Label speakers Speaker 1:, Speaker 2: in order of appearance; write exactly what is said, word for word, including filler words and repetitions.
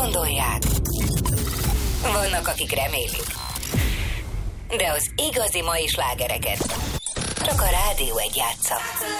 Speaker 1: gondolják. Vannak, akik remélik. De az igazi mai slágereket csak a Rádió egy játsza.